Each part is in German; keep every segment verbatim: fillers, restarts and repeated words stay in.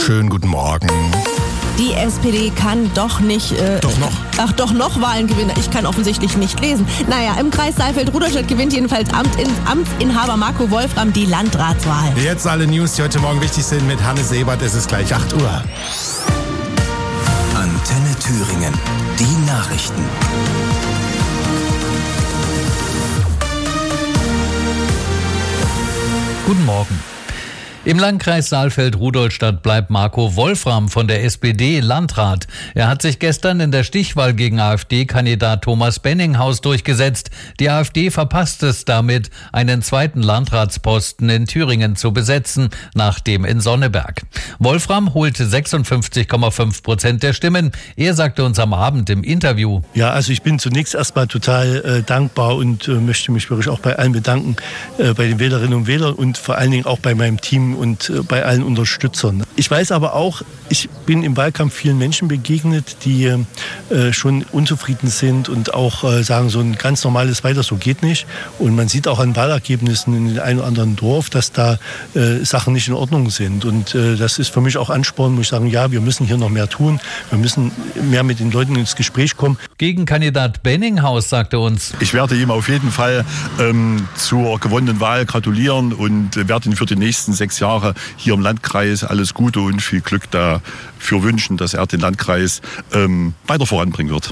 Schönen guten Morgen. Die S P D kann doch nicht... Äh, doch noch. Ach, doch noch Wahlen gewinnen. Ich kann offensichtlich nicht lesen. Naja, im Kreis Saalfeld-Rudolstadt gewinnt jedenfalls Amt in, Amtsinhaber Marco Wolfram die Landratswahl. Jetzt alle News, die heute Morgen wichtig sind mit Hannes Ebert. Es ist gleich acht Uhr. Antenne Thüringen. Die Nachrichten. Guten Morgen. Im Landkreis Saalfeld-Rudolstadt bleibt Marco Wolfram von der S P D Landrat. Er hat sich gestern in der Stichwahl gegen AfD-Kandidat Thomas Benninghaus durchgesetzt. Die AfD verpasst es damit, einen zweiten Landratsposten in Thüringen zu besetzen, nach dem in Sonneberg. Wolfram holte sechsundfünfzig Komma fünf Prozent der Stimmen. Er sagte uns am Abend im Interview: Ja, also ich bin zunächst erstmal total äh, dankbar und äh, möchte mich wirklich auch bei allen bedanken, äh, bei den Wählerinnen und Wählern und vor allen Dingen auch bei meinem Team und äh, bei allen Unterstützern. Ich weiß aber auch, ich bin im Wahlkampf vielen Menschen begegnet, die äh, schon unzufrieden sind und auch äh, sagen, so ein ganz normales Weiter, so geht nicht. Und man sieht auch an Wahlergebnissen in dem einen oder anderen Dorf, dass da äh, Sachen nicht in Ordnung sind. Und äh, das ist für mich auch Ansporn, muss ich sagen, ja, wir müssen hier noch mehr tun. Wir müssen mehr mit den Leuten ins Gespräch kommen. Gegenkandidat Benninghaus sagte uns: Ich werde ihm auf jeden Fall ähm, zur gewonnenen Wahl gratulieren und werde ihn für die nächsten sechs Jahre hier im Landkreis alles Gute und viel Glück dafür wünschen, dass er den Landkreis ähm, weiter voranbringen wird.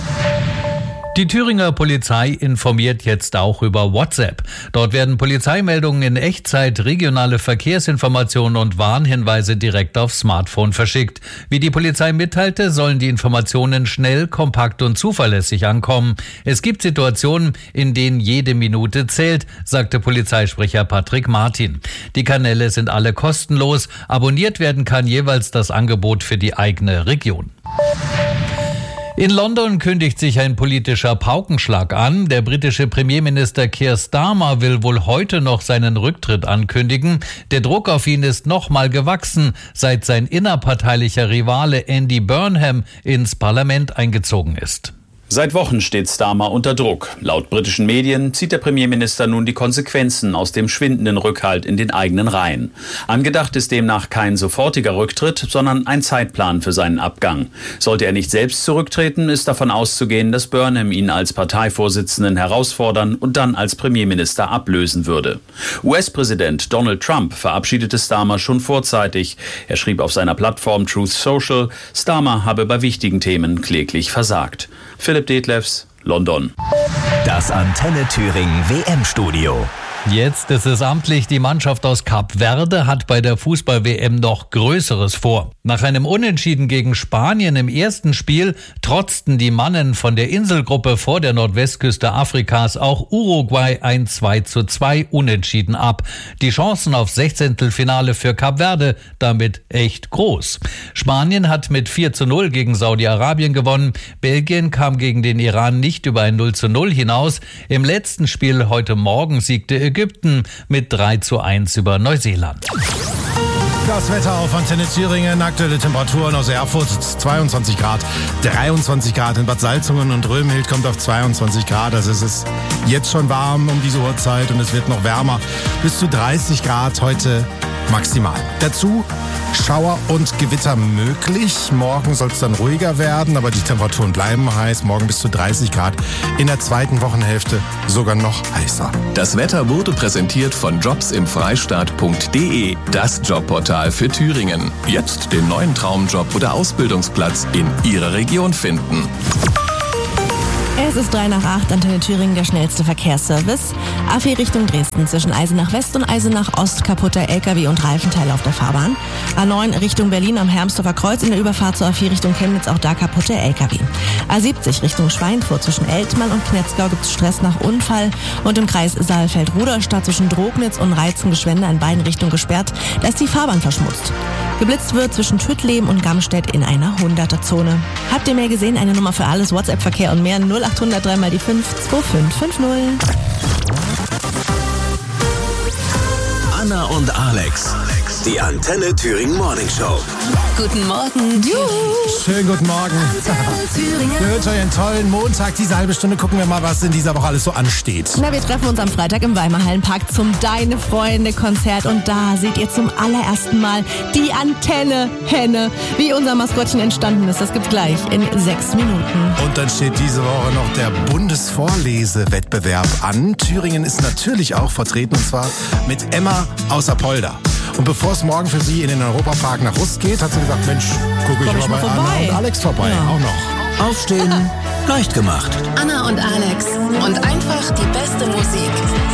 Die Thüringer Polizei informiert jetzt auch über WhatsApp. Dort werden Polizeimeldungen in Echtzeit, regionale Verkehrsinformationen und Warnhinweise direkt aufs Smartphone verschickt. Wie die Polizei mitteilte, sollen die Informationen schnell, kompakt und zuverlässig ankommen. Es gibt Situationen, in denen jede Minute zählt, sagte Polizeisprecher Patrick Martin. Die Kanäle sind alle kostenlos. Abonniert werden kann jeweils das Angebot für die eigene Region. In London kündigt sich ein politischer Paukenschlag an. Der britische Premierminister Keir Starmer will wohl heute noch seinen Rücktritt ankündigen. Der Druck auf ihn ist nochmal gewachsen, seit sein innerparteilicher Rivale Andy Burnham ins Parlament eingezogen ist. Seit Wochen steht Starmer unter Druck. Laut britischen Medien zieht der Premierminister nun die Konsequenzen aus dem schwindenden Rückhalt in den eigenen Reihen. Angedacht ist demnach kein sofortiger Rücktritt, sondern ein Zeitplan für seinen Abgang. Sollte er nicht selbst zurücktreten, ist davon auszugehen, dass Burnham ihn als Parteivorsitzenden herausfordern und dann als Premierminister ablösen würde. U S-Präsident Donald Trump verabschiedete Starmer schon vorzeitig. Er schrieb auf seiner Plattform Truth Social, Starmer habe bei wichtigen Themen kläglich versagt. Philipp Detlefs, London. Das Antenne Thüringen W M-Studio. Jetzt ist es amtlich, die Mannschaft aus Kap Verde hat bei der Fußball-W M noch Größeres vor. Nach einem Unentschieden gegen Spanien im ersten Spiel trotzten die Mannen von der Inselgruppe vor der Nordwestküste Afrikas auch Uruguay ein zwei zu zwei Unentschieden ab. Die Chancen auf Sechzehntelfinale für Kap Verde damit echt groß. Spanien hat mit vier zu null gegen Saudi-Arabien gewonnen. Belgien kam gegen den Iran nicht über ein null zu null hinaus. Im letzten Spiel heute Morgen siegte Ägypten mit drei zu eins über Neuseeland. Das Wetter auf Antenne Thüringen, aktuelle Temperaturen aus Erfurt zweiundzwanzig Grad, dreiundzwanzig Grad in Bad Salzungen und Römhild kommt auf zweiundzwanzig Grad. Also es ist jetzt schon warm um diese Uhrzeit und es wird noch wärmer. Bis zu dreißig Grad heute maximal. Dazu Schauer und Gewitter möglich. Morgen soll es dann ruhiger werden, aber die Temperaturen bleiben heiß. Morgen bis zu dreißig Grad. In der zweiten Wochenhälfte sogar noch heißer. Das Wetter wurde präsentiert von jobs im freistaat punkt de, das Jobportal für Thüringen. Jetzt den neuen Traumjob oder Ausbildungsplatz in Ihrer Region finden. Es ist drei nach acht, Antenne Thüringen, der schnellste Verkehrsservice. A vier Richtung Dresden, zwischen Eisenach West und Eisenach Ost, kaputter L K W und Reifenteile auf der Fahrbahn. A neun Richtung Berlin am Hermsdorfer Kreuz, in der Überfahrt zur A vier Richtung Chemnitz, auch da kaputte L K W. A siebzig Richtung Schweinfurt, zwischen Eltmann und Knetzgau gibt es Stress nach Unfall. Und im Kreis Saalfeld-Rudolstadt zwischen Drognitz und Reizengeschwende in beiden Richtungen gesperrt, da ist die Fahrbahn verschmutzt. Geblitzt wird zwischen Tüttleben und Gamstedt in einer hunderter-Zone. Habt ihr mehr gesehen? Eine Nummer für alles, WhatsApp-Verkehr und mehr, null acht hundert drei mal die fünf zwei fünf fünf null. Anna und Alex Die Antenne Thüringen Morning Show. Guten Morgen. Schönen guten Morgen. Wir wünschen euch einen tollen Montag. Diese halbe Stunde gucken wir mal, was in dieser Woche alles so ansteht. Na, wir treffen uns am Freitag im Weimar Hallenpark zum Deine Freunde Konzert und da seht ihr zum allerersten Mal die Antenne-Henne. Wie unser Maskottchen entstanden ist, das gibt's gleich in sechs Minuten. Und dann steht diese Woche noch der Bundesvorlesewettbewerb an. Thüringen ist natürlich auch vertreten und zwar mit Emma aus Apolda. Und bevor es morgen für sie in den Europapark nach Rust geht, hat sie gesagt, Mensch, gucke ich, ich mal bei mal Anna und Alex vorbei. Ja. Auch noch. Aufstehen, leicht gemacht. Anna und Alex und einfach die beste Musik.